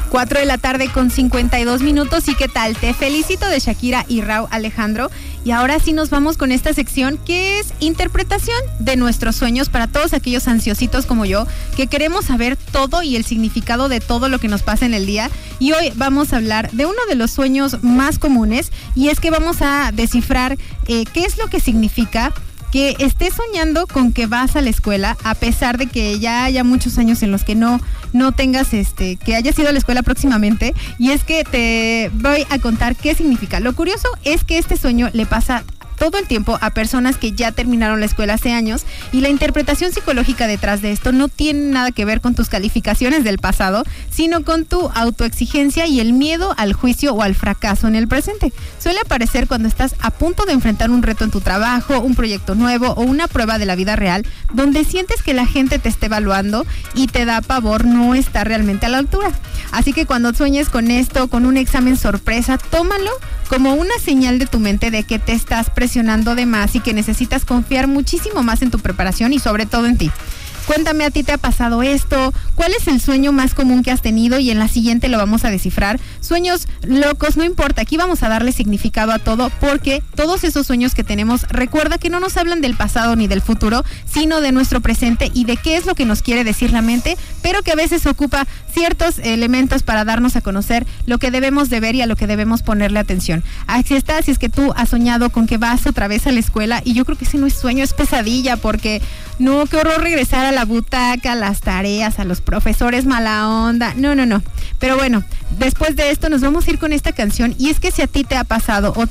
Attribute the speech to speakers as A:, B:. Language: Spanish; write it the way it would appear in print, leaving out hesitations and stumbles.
A: 4 de la tarde con 52 minutos. ¿Y qué tal? Te felicito de Shakira y Rauw Alejandro. Y ahora sí nos vamos con esta sección que es interpretación de nuestros sueños para todos aquellos ansiositos como yo que queremos saber todo y el significado de todo lo que nos pasa en el día. Y hoy vamos a hablar de uno de los sueños más comunes, y es que vamos a descifrar qué es lo que significa que estés soñando con que vas a la escuela, a pesar de que ya haya muchos años en los que no tengas, que hayas ido a la escuela próximamente. Y es que te voy a contar qué significa. Lo curioso es que este sueño le pasa todo el tiempo a personas que ya terminaron la escuela hace años, y la interpretación psicológica detrás de esto no tiene nada que ver con tus calificaciones del pasado, sino con tu autoexigencia y el miedo al juicio o al fracaso en el presente. Suele aparecer cuando estás a punto de enfrentar un reto en tu trabajo, un proyecto nuevo o una prueba de la vida real, donde sientes que la gente te está evaluando y te da pavor no estar realmente a la altura. Así que cuando sueñes con esto, con un examen sorpresa, tómalo como una señal de tu mente de que te estás presionando de más y que necesitas confiar muchísimo más en tu preparación y sobre todo en ti. Cuéntame, ¿a ti te ha pasado esto? ¿Cuál es el sueño más común que has tenido? Y en la siguiente lo vamos a descifrar. Sueños locos, no importa, aquí vamos a darle significado a todo, porque todos esos sueños que tenemos, recuerda que no nos hablan del pasado ni del futuro, sino de nuestro presente y de qué es lo que nos quiere decir la mente, pero que a veces ocupa ciertos elementos para darnos a conocer lo que debemos de ver y a lo que debemos ponerle atención. Así está, si es que tú has soñado con que vas otra vez a la escuela, y yo creo que ese no es sueño, es pesadilla, porque no, qué horror regresar a la butaca, a las tareas, a los profesores mala onda, no. Pero bueno, después de esto nos vamos a ir con esta canción, y es que si a ti te ha pasado o